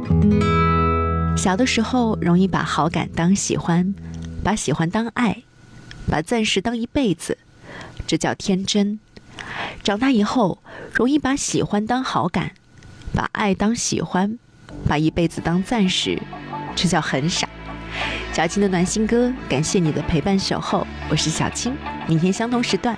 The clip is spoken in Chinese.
小的时候容易把好感当喜欢，把喜欢当爱，把暂时当一辈子，这叫天真。长大以后容易把喜欢当好感，把爱当喜欢，把一辈子当暂时，这叫很傻。小青的暖心歌，感谢你的陪伴守候，我是小青，明天相同时段